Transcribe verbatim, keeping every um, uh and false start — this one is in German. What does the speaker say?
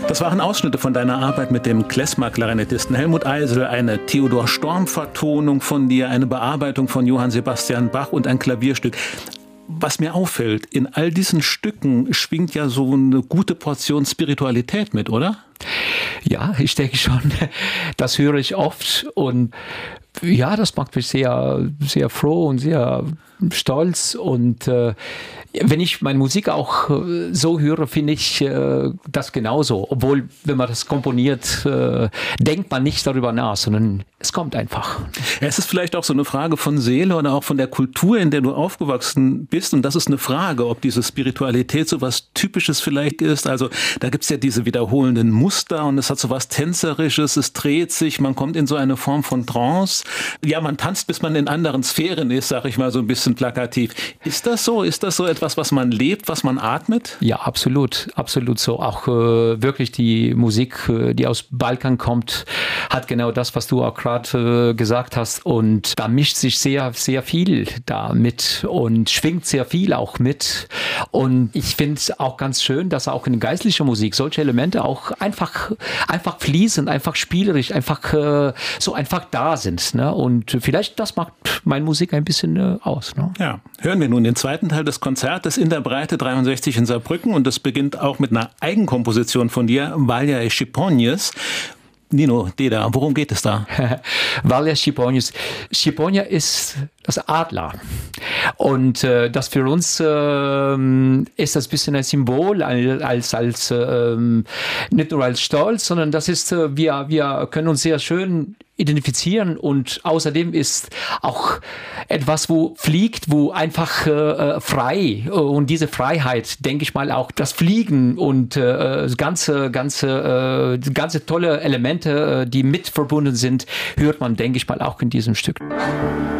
Das waren Ausschnitte von deiner Arbeit mit dem Klezmer-Klarinettisten Helmut Eisel, eine Theodor Storm-Vertonung von dir, eine Bearbeitung von Johann Sebastian Bach und ein Klavierstück. Was mir auffällt, in all diesen Stücken schwingt ja so eine gute Portion Spiritualität mit, oder? Ja, ich denke schon. Das höre ich oft und ja, das macht mich sehr, sehr froh und sehr stolz. Und äh, wenn ich meine Musik auch äh, so höre, finde ich äh, das genauso. Obwohl, wenn man das komponiert, äh, denkt man nicht darüber nach, sondern es kommt einfach. Ja, es ist vielleicht auch so eine Frage von Seele oder auch von der Kultur, in der du aufgewachsen bist. Und das ist eine Frage, ob diese Spiritualität so was Typisches vielleicht ist. Also da gibt's ja diese wiederholenden Muster und es hat so was Tänzerisches, es dreht sich, man kommt in so eine Form von Trance. Ja, man tanzt, bis man in anderen Sphären ist, sag ich mal so ein bisschen plakativ. Ist das so? Ist das so etwas, was man lebt, was man atmet? Ja, absolut, absolut so. Auch äh, wirklich die Musik, äh, die aus Balkan kommt, hat genau das, was du auch gerade äh, gesagt hast. Und da mischt sich sehr, sehr viel da mit und schwingt sehr viel auch mit. Und ich finde es auch ganz schön, dass auch in geistlicher Musik solche Elemente auch einfach, einfach fließen, einfach spielerisch, einfach äh, so einfach da sind. Ne? Und vielleicht das macht meine Musik ein bisschen äh, aus. Ne? Ja, hören wir nun den zweiten Teil des Konzertes in der Breite dreiundsechzig in Saarbrücken und das beginnt auch mit einer Eigenkomposition von dir, Valja Šķipoņas. Nino Deda, worum geht es da? Valja Šķipoņas. Šķipoņa ist das Adler. Und äh, das für uns äh, ist das ein bisschen ein Symbol, als, als äh, nicht nur als Stolz, sondern das ist, äh, wir, wir können uns sehr schön identifizieren und außerdem ist auch etwas, wo fliegt, wo einfach äh, frei und diese Freiheit, denke ich mal auch das Fliegen und äh, ganze, ganze, äh, ganze tolle Elemente, die mit verbunden sind, hört man, denke ich mal, auch in diesem Stück.